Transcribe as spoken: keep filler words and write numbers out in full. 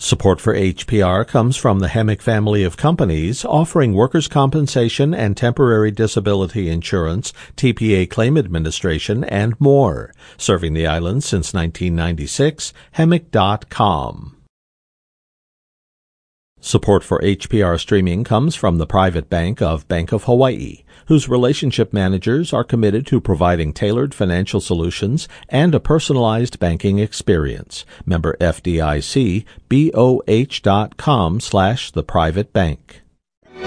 Support for H P R comes from the Hemic family of companies offering workers' compensation and temporary disability insurance, T P A claim administration, and more. Serving the island since nineteen ninety-six, hemic dot com. Support for H P R streaming comes from the private bank of Bank of Hawaii, whose relationship managers are committed to providing tailored financial solutions and a personalized banking experience. Member F D I C, B O H dot com slash the private bank.